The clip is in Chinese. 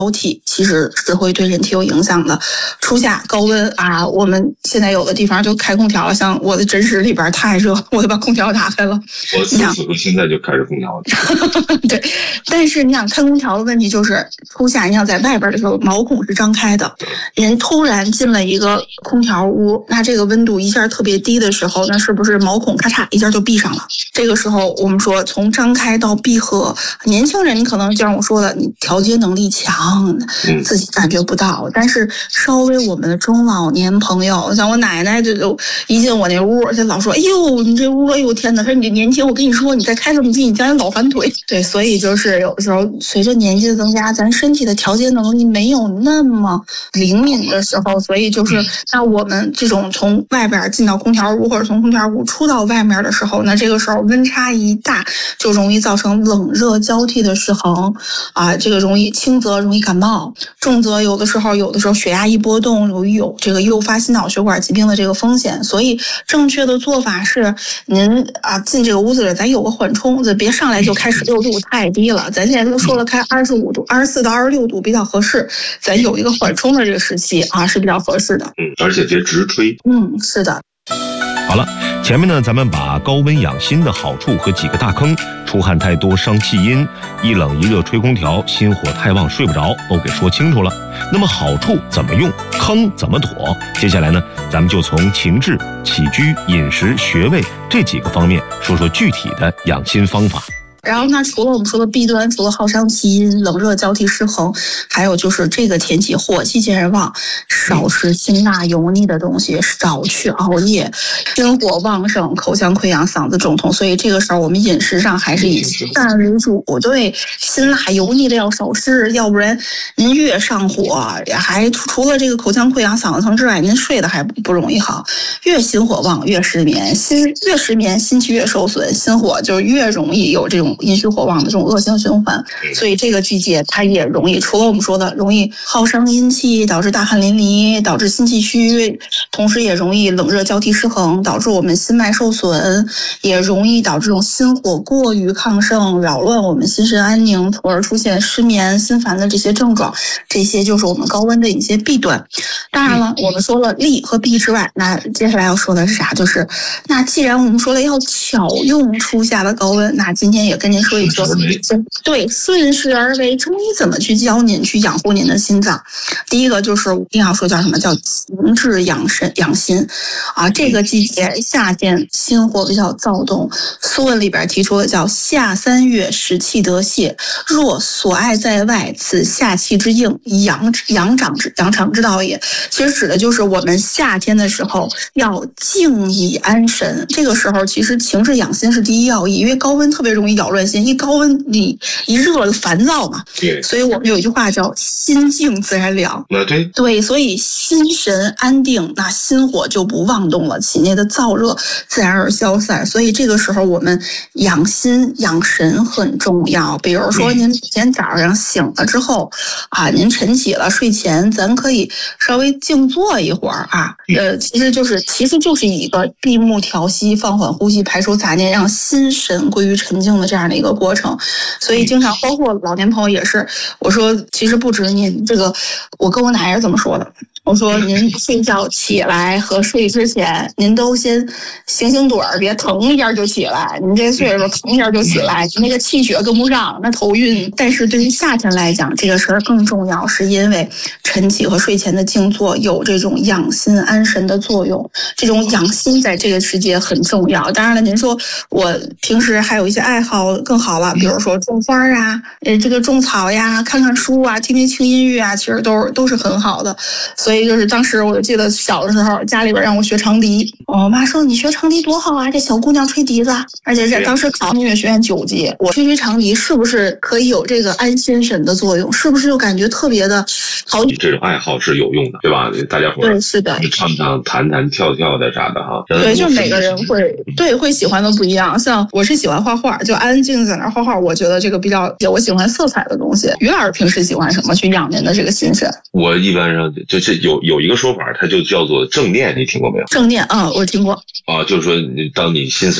体其实是会对人体有影响的。初夏高温啊，我们现在有的地方就开空调了，像我的诊室里边太热，我就把空调打开了。 我此刻现在就开着空调了。 对，但是你想开空调的问题就是初夏，你想在外边的时候毛孔是张开的，人突然进了一个空调屋，那这个温度一下特别低的时候，那是不是毛孔咔嚓一下就闭上了？这个时候我们说从张开到闭合，年轻人你可能就像我说的，你调节能力强，自己感觉不到，但是稍微我们的中老年朋友，像我奶奶就一进我那屋，就老说：“哎呦，你这屋，哎呦天哪！”她说：“你年轻，我跟你说，你再开这么近，你将来老反腿。”对，所以就是有时候随着年纪的增加，咱身体的调节能力没有那么灵敏的时候，所以就是那我们这种从外边进到空调屋或者从空调屋出到外面的时候，那这个时候温差一大，就容易造成冷热交替的失衡啊，这个容易轻则容易感冒，重则有的时候血压一波动，有这个诱发心脑血管疾病的这个风险。所以正确的做法是，您进这个屋子里，咱有个缓冲，咱别上来就开16度，太低了。咱现在都说了，开25度、24到26度比较合适，咱有一个缓冲的这个时期啊，是比较合适的。 而且别直吹。 是的。 好了，前面呢，咱们把高温养心的好处和几个大坑，出汗太多伤气阴，一冷一热吹空调，心火太旺睡不着，都给说清楚了。那么好处怎么用，坑怎么躲？接下来呢，咱们就从情志、起居、饮食、穴位这几个方面说说具体的养心方法。 然后呢，除了我们说的弊端，除了耗伤气阴、冷热交替失衡，还有就是这个天气火气渐旺，少吃辛辣油腻的东西，少去熬夜，心火旺盛，口腔溃疡，嗓子肿痛。所以这个时候我们饮食上还是以清淡为主，对，辛辣油腻的要少吃，要不然您越上火，还除了这个口腔溃疡、嗓子疼之外，您睡得还不容易好。越心火旺越失眠，越失眠心气越受损，心火就越容易有这种阴虚火旺的这种恶性循环。所以这个季节它也容易，除了我们说的容易耗伤阴气，导致大汗淋漓，导致心气虚，同时也容易冷热交替失衡，导致我们心脉受损，也容易导致这种心火过于亢盛，扰乱我们心神安宁，从而出现失眠、心烦的这些症状。这些就是我们高温的一些弊端。当然了，我们说了利和弊之外，那接下来要说的是啥？就是那既然我们说了要巧用初夏的高温，那今天也跟您说一说，对，顺势而为，中医怎么去教您去养护您的心脏。第一个就是一定要说叫什么，叫情志养心啊。这个季节夏天心火比较躁动，苏问里边提出的叫夏3月使气得泄，若所爱在外，此夏气之应，阳长之道也。其实指的就是我们夏天的时候要静以安神，这个时候其实情志养心是第一要义，因为高温特别容易扰乱心，一高温你一热就烦躁嘛，所以我们有一句话叫心静自然凉。对，所以心神安定，那心火就不妄动了，体内的燥热自然而消散。所以这个时候我们养心养神很重要。比如说您每天早上醒了之后啊，您晨起了，睡前咱可以稍微静坐一会儿啊，其实就是一个闭目调息，放缓呼吸，排除杂念，让心神归于沉静的这样的一个过程。所以经常包括老年朋友也是，我说其实不止您这个，我跟我奶奶是这么说的，我说您睡觉起来和睡之前，您都先醒盹儿，别腾一下就起来，您这岁数腾一下就起来，那个气血跟不上，那头晕。但是对于夏天来讲，这个事儿更重要，是因为晨起和睡前的静坐有这种养心安神的作用，这种养心在这个时节很重要。当然了，您说我平时还有一些爱好更好了，比如说种花啊，这个种草呀，看看书啊，听听轻音乐啊，其实都是很好的。所以就是当时我就记得小的时候，家里边让我学长笛，我妈说你学长笛多好啊，这小姑娘吹笛子，而且是当时考音乐学院9级，我吹长笛是不是可以有这个安心神的作用？是不是就感觉特别的好？ 这种爱好是有用的，对吧？大家伙对，是的， 唱唱、弹弹、跳跳的啥的哈。 对，就每个人会喜欢的不一样。像我是喜欢画画，就安安静静在那画画，我觉得这个比较，我喜欢色彩的东西。于老师平时喜欢什么去养您的这个心神？ 我一般上就是有一个说法，它就叫做正念，你听过没有？ 正念啊，我听过。 就是说当你心